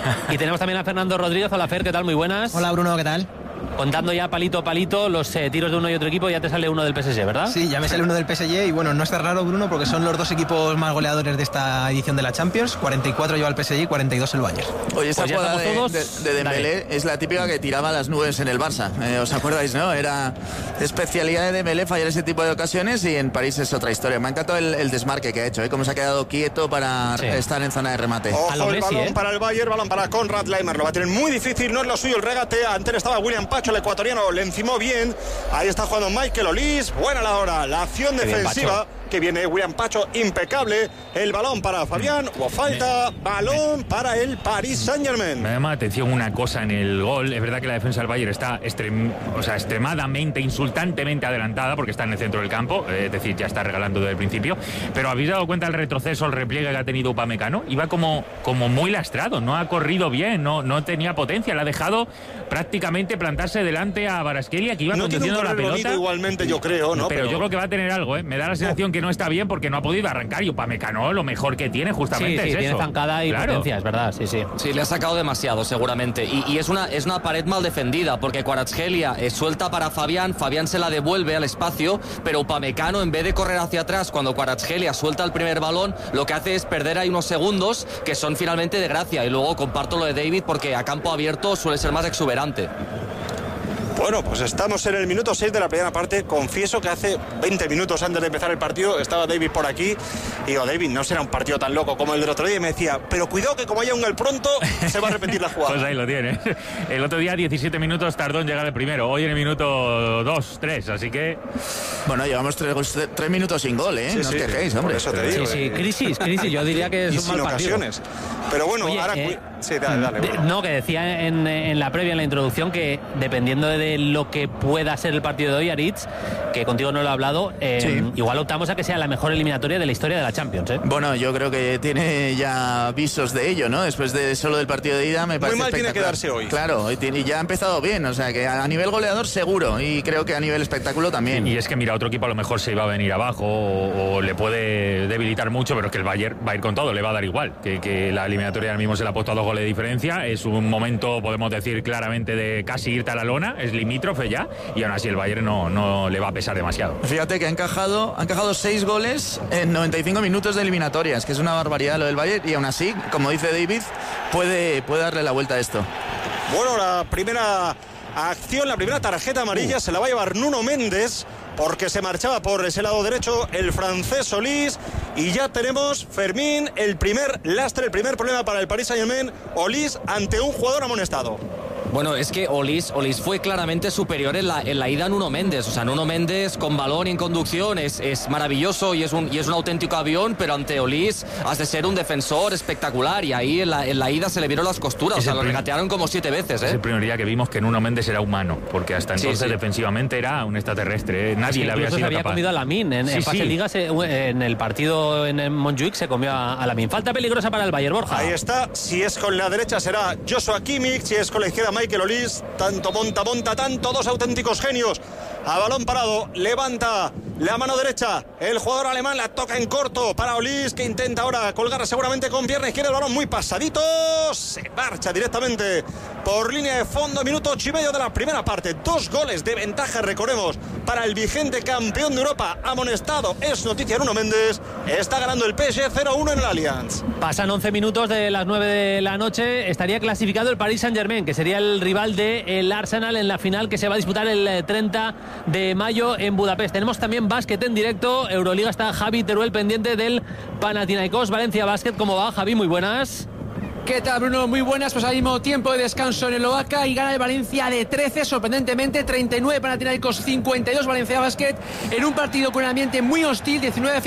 Y tenemos también a Fernando Rodríguez. Hola, Fer, ¿qué tal? Muy buenas. Hola, Bruno, ¿qué tal? Contando ya palito a palito los tiros de uno y otro equipo, ya te sale uno del PSG, ¿verdad? Sí, ya me sale uno del PSG y bueno, no está raro, Bruno, porque son los dos equipos más goleadores de esta edición de la Champions. 44 lleva el PSG y 42 el Bayern. Oye, esa Pues jugada de Dembélé es la típica que tiraba las nubes en el Barça. ¿Os acordáis, no? Era especialidad de Dembélé fallar ese tipo de ocasiones, y en París es otra historia. Me ha encantado el desmarque que ha hecho, cómo se ha quedado quieto para estar en zona de remate. Ojo, el Messi, balón para el Bayern, balón para Konrad Laimer. Lo va a tener muy difícil, no es lo suyo el regate. Antes estaba William Pacho, el ecuatoriano, le encimó bien. Ahí está jugando Michael Olise. Buena la acción defensiva. Que viene William Pacho, impecable. El balón para Fabián, o falta, balón para el Paris Saint-Germain. Me llama la atención una cosa en el gol. Es verdad que la defensa del Bayern está extremadamente, insultantemente adelantada, porque está en el centro del campo, es decir, ya está regalando desde el principio. Pero ¿habéis dado cuenta del retroceso, el repliegue que ha tenido Upamecano? Iba como muy lastrado, no ha corrido bien, no tenía potencia, le ha dejado prácticamente plantarse delante a Kvaratskhelia, que iba conduciendo la pelota. Igualmente, yo creo, ¿no? Pero yo creo que va a tener algo, ¿eh? Me da la sensación que no está bien porque no ha podido arrancar, y Upamecano lo mejor que tiene justamente es tiene eso. zancada y potencia, es verdad, sí. Sí, le ha sacado demasiado seguramente, y es una pared mal defendida, porque Kvaratskhelia suelta para Fabián se la devuelve al espacio, pero Upamecano, en vez de correr hacia atrás cuando Kvaratskhelia suelta el primer balón, lo que hace es perder ahí unos segundos que son finalmente de gracia. Y luego comparto lo de David, porque a campo abierto suele ser más exuberante. Bueno, pues estamos en el minuto 6 de la primera parte. Confieso que hace 20 minutos antes de empezar el partido estaba David por aquí y digo, David, no será un partido tan loco como el del otro día, y me decía, pero cuidado que como haya un gol pronto se va a repetir la jugada. Pues ahí lo tiene. El otro día 17 minutos tardó en llegar el primero, hoy en el minuto 2, 3, así que... Bueno, llevamos 3 minutos sin gol, ¿eh? Sí, no os sí, quejéis, hombre. por eso te digo. Sí, crisis, yo diría que es un mal partido. Ocasiones. Pero bueno, Oye, ahora... Sí, dale. No, que decía en la previa, en la introducción, que dependiendo de lo que pueda ser el partido de hoy, Aritz, que contigo no lo he hablado, igual optamos a que sea la mejor eliminatoria de la historia de la Champions, ¿eh? Bueno, yo creo que tiene ya visos de ello, ¿no? Después de solo del partido de ida, me parece muy mal tiene que darse hoy. Claro, y ya ha empezado bien, o sea que a nivel goleador seguro, y creo que a nivel espectáculo también. Y es que mira, otro equipo a lo mejor se iba a venir abajo o le puede debilitar mucho, pero es que el Bayern va a ir con todo, le va a dar igual, que la eliminatoria ahora mismo se le ha puesto a 2 goles de diferencia. Es un momento, podemos decir claramente, de casi irte a la lona, es limítrofe ya, y aún así el Bayern no le va a pesar demasiado. Fíjate que han encajado 6 goles en 95 minutos de eliminatorias, que es una barbaridad lo del Bayern, y aún así, como dice David, puede darle la vuelta a esto. Bueno, la primera acción, la primera tarjeta amarilla se la va a llevar Nuno Méndez, porque se marchaba por ese lado derecho el francés Olise, y ya tenemos, Fermín, el primer lastre, el primer problema para el Paris Saint-Germain. Olise ante un jugador amonestado. Bueno, es que Olise fue claramente superior en la ida a Nuno Méndez. O sea, Nuno Méndez con balón y en conducción es maravilloso y es un auténtico avión, pero ante Olise has de ser un defensor espectacular, y ahí en la ida se le vieron las costuras. O sea, lo regatearon como 7 veces. Es el primer día que vimos que Nuno Méndez era humano, porque hasta entonces defensivamente era un extraterrestre. Nadie le había sido había capaz. comido a Lamine en fase liga, en el partido en el Montjuic se comió a Lamine. Falta peligrosa para el Bayern, Borja. Ahí está, si es con la derecha será Joshua Kimmich, si es con la izquierda Michael Olise. Tanto monta, tanto, dos auténticos genios. A balón parado, levanta la mano derecha el jugador alemán, la toca en corto para Olise, que intenta ahora colgar seguramente con pierna izquierda, el balón muy pasadito, se marcha directamente por línea de fondo. Minuto 8 y medio de la primera parte, 2 goles de ventaja, recordemos, para el vigente campeón de Europa, amonestado, es noticia Nuno Méndez, está ganando el PSG 0-1 en el Allianz. Pasan 11 minutos de las 9 de la noche, estaría clasificado el Paris Saint-Germain, que sería el rival del Arsenal en la final que se va a disputar el 30 de mayo en Budapest. Tenemos también básquet en directo, Euroliga, está Javi Teruel pendiente del Panathinaikos Valencia Basket. ¿Cómo va, Javi? Muy buenas. ¿Qué tal, Bruno? Muy buenas, pues ahora mismo tiempo de descanso en el Oaca y gana el Valencia de 13, sorprendentemente, 39 Panathinaikos, 52 Valencia Basket, en un partido con un ambiente muy hostil,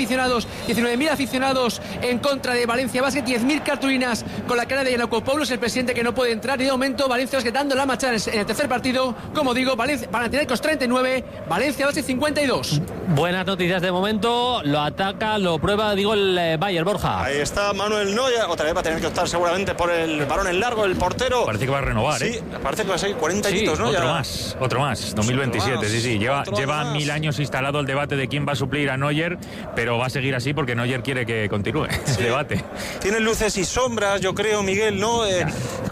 19.000 aficionados en contra de Valencia Basket, 10.000 cartulinas con la cara de Giannakopoulos, el presidente que no puede entrar, y de momento Valencia Basket dando la marcha en el tercer partido, como digo, Panathinaikos 39, Valencia Basket 52. Buenas noticias de momento, lo ataca, lo prueba, el Bayern, Borja. Ahí está Manuel Neuer, otra vez va a tener que optar seguramente por el balón en largo, el portero. Parece que va a renovar, sí, parece que va a ser 40 añitos, ¿no? Otro más, 2027, más, sí. Lleva 1000 años instalado el debate de quién va a suplir a Neuer, pero va a seguir así porque Neuer quiere que continúe el debate. Tiene luces y sombras, yo creo, Miguel, ¿no?